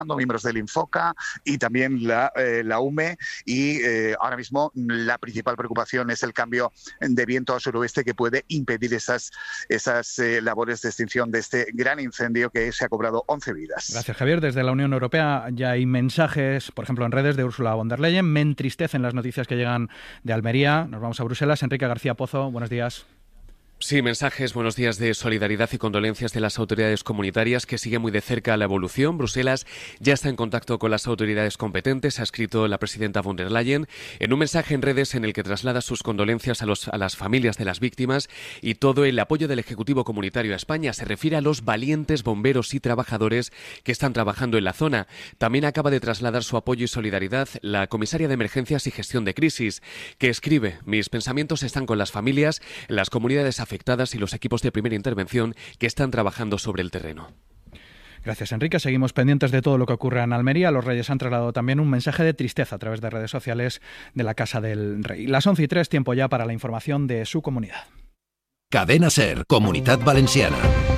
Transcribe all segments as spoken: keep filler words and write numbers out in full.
miembros del Infoca y también la, eh, la U M E, y eh, ahora mismo la principal preocupación es el cambio de viento al suroeste que puede impedir esas, esas eh, labores de extinción de este gran incendio que se ha cobrado once vidas. Gracias, Javier. Desde la Unión Europea ya hay mensajes, por ejemplo, en redes de Ursula von der Leyen. Me entristecen las noticias que llegan de Almería. Nos vamos a Bruselas. Enrique García Pozo, buenos días. Sí, mensajes, buenos días, de solidaridad y condolencias de las autoridades comunitarias que siguen muy de cerca la evolución. Bruselas ya está en contacto con las autoridades competentes, ha escrito la presidenta von der Leyen en un mensaje en redes en el que traslada sus condolencias a, los, a las familias de las víctimas y todo el apoyo del Ejecutivo Comunitario a España. Se refiere a los valientes bomberos y trabajadores que están trabajando en la zona. También acaba de trasladar su apoyo y solidaridad la comisaria de Emergencias y Gestión de Crisis, que escribe: mis pensamientos están con las familias, las comunidades afectadas afectadas y los equipos de primera intervención que están trabajando sobre el terreno. Gracias, Enrique. Seguimos pendientes de todo lo que ocurre en Almería. Los Reyes han trasladado también un mensaje de tristeza a través de redes sociales de la Casa del Rey. Las once y tres, tiempo ya para la información de su comunidad. Cadena SER, Comunidad Valenciana.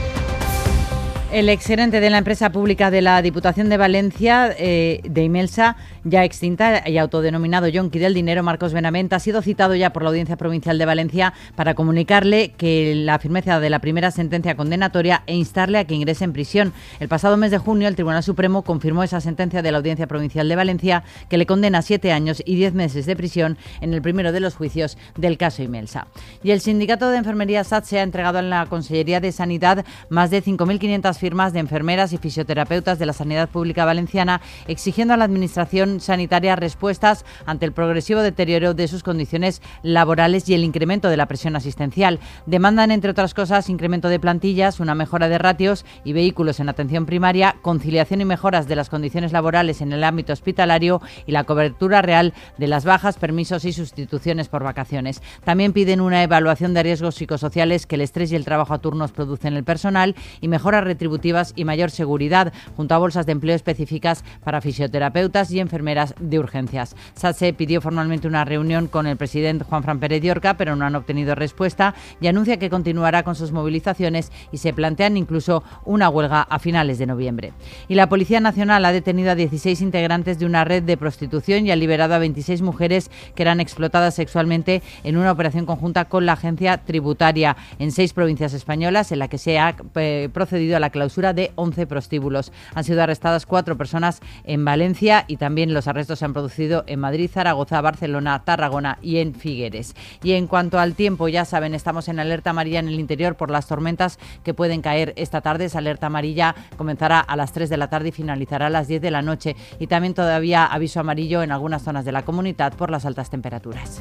El exgerente de la empresa pública de la Diputación de Valencia, eh, de Imelsa, ya extinta y autodenominado yonqui del dinero, Marcos Benavent, ha sido citado ya por la Audiencia Provincial de Valencia para comunicarle que la firmeza de la primera sentencia condenatoria e instarle a que ingrese en prisión. El pasado mes de junio, el Tribunal Supremo confirmó esa sentencia de la Audiencia Provincial de Valencia que le condena siete años y diez meses de prisión en el primero de los juicios del caso Imelsa. Y el Sindicato de Enfermería SATSE ha entregado en la Consellería de Sanidad más de cinco mil quinientas firmas de enfermeras y fisioterapeutas de la sanidad pública valenciana, exigiendo a la Administración sanitaria respuestas ante el progresivo deterioro de sus condiciones laborales y el incremento de la presión asistencial. Demandan, entre otras cosas, incremento de plantillas, una mejora de ratios y vehículos en atención primaria, conciliación y mejoras de las condiciones laborales en el ámbito hospitalario y la cobertura real de las bajas, permisos y sustituciones por vacaciones. También piden una evaluación de riesgos psicosociales que el estrés y el trabajo a turnos producen en el personal y mejoras retributivas y mayor seguridad, junto a bolsas de empleo específicas para fisioterapeutas y enfermeras de urgencias. SATSE pidió formalmente una reunión con el presidente Juanfran Pérez Llorca, pero no han obtenido respuesta y anuncia que continuará con sus movilizaciones y se plantean incluso una huelga a finales de noviembre. Y la Policía Nacional ha detenido a dieciséis integrantes de una red de prostitución y ha liberado a veintiséis mujeres que eran explotadas sexualmente en una operación conjunta con la agencia tributaria en seis provincias españolas, en la que se ha eh, procedido a la clausura de once prostíbulos. Han sido arrestadas cuatro personas en Valencia y también los arrestos se han producido en Madrid, Zaragoza, Barcelona, Tarragona y en Figueres. Y en cuanto al tiempo, ya saben, estamos en alerta amarilla en el interior por las tormentas que pueden caer esta tarde. Esa alerta amarilla comenzará a las tres de la tarde y finalizará a las diez de la noche. Y también todavía aviso amarillo en algunas zonas de la comunidad por las altas temperaturas.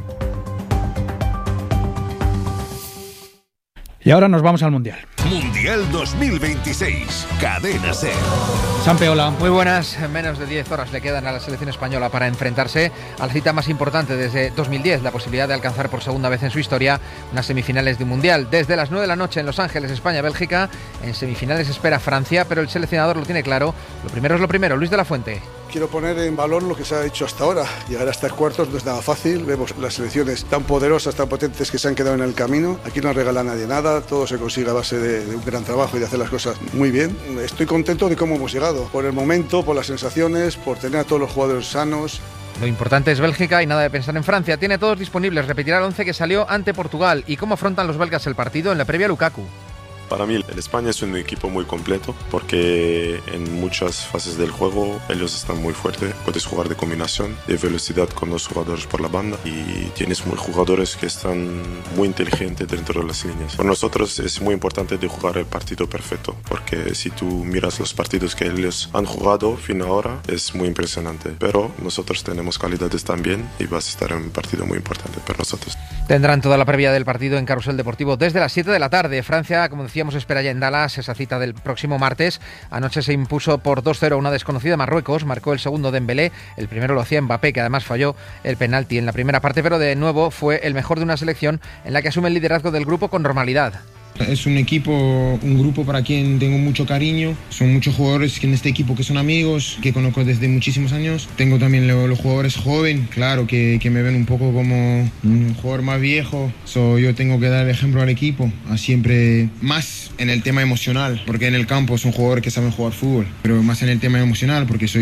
Y ahora nos vamos al Mundial. Mundial dos mil veintiséis, Cadena SER. Sampe, hola. Muy buenas. Menos de diez horas le quedan a la selección española para enfrentarse a la cita más importante desde dos mil diez, la posibilidad de alcanzar por segunda vez en su historia unas semifinales de un Mundial. Desde las nueve de la noche en Los Ángeles, España-Bélgica. En semifinales espera Francia, pero el seleccionador lo tiene claro. Lo primero es lo primero. Luis de la Fuente. Quiero poner en valor lo que se ha hecho hasta ahora. Llegar hasta cuartos no es nada fácil. Vemos las selecciones tan poderosas, tan potentes que se han quedado en el camino. Aquí no regala nadie nada. Todo se consigue a base de, de un gran trabajo y de hacer las cosas muy bien. Estoy contento de cómo hemos llegado. Por el momento, por las sensaciones, por tener a todos los jugadores sanos. Lo importante es Bélgica y nada de pensar en Francia. Tiene todos disponibles. Repetirá el once que salió ante Portugal. ¿Y cómo afrontan los belgas el partido? En la previa, Lukaku. Para mí, el España es un equipo muy completo porque en muchas fases del juego ellos están muy fuertes. Puedes jugar de combinación, de velocidad con los jugadores por la banda y tienes muy jugadores que están muy inteligentes dentro de las líneas. Para nosotros es muy importante de jugar el partido perfecto porque si tú miras los partidos que ellos han jugado fin ahora es muy impresionante. Pero nosotros tenemos calidades también y vas a estar en un partido muy importante para nosotros. Tendrán toda la previa del partido en Carrusel Deportivo desde las siete de la tarde. Francia, como decíamos, espera ya en Dallas esa cita del próximo martes. Anoche se impuso por dos cero a una desconocida Marruecos. Marcó el segundo Dembélé. El primero lo hacía Mbappé, que además falló el penalti en la primera parte, pero de nuevo fue el mejor de una selección en la que asume el liderazgo del grupo con normalidad. Es un equipo, un grupo para quien tengo mucho cariño. Son muchos jugadores en este equipo que son amigos, que conozco desde muchísimos años. Tengo también los, los jugadores jóvenes, claro, que, que me ven un poco como un jugador más viejo. So, yo tengo que dar ejemplo al equipo, a siempre más en el tema emocional, porque en el campo son jugadores que saben jugar fútbol, pero más en el tema emocional, porque soy